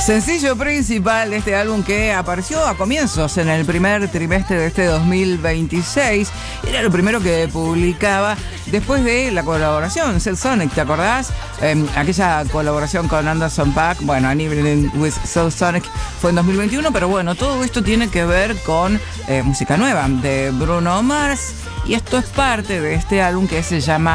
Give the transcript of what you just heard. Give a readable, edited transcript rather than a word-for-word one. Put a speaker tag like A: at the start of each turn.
A: Sencillo principal de este álbum que apareció a comienzos en el primer trimestre de este 2026. Era lo primero que publicaba después de la colaboración Silk Sonic, ¿te acordás? Aquella colaboración con Anderson .Paak, bueno, An Evening with Silk Sonic fue en 2021, pero bueno, todo esto tiene que ver con música nueva de Bruno Mars y esto es parte de este álbum que se llama